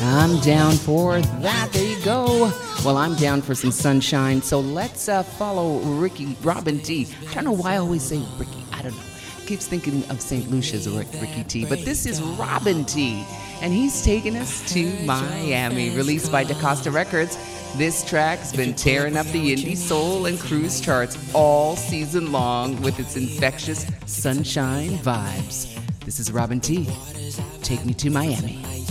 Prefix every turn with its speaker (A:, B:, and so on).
A: I'm down for that. There you go. Well, I'm down for some sunshine. So let's follow Robin T. I don't know why I always say Ricky. I don't know. Keeps thinking of St. Lucia's Ricky T. But this is Robin T. And he's taking us to Miami. Released by DaCosta Records. This track's been tearing up the indie soul and cruise charts all season long with its infectious sunshine vibes. This is Robin T. Take me to Miami.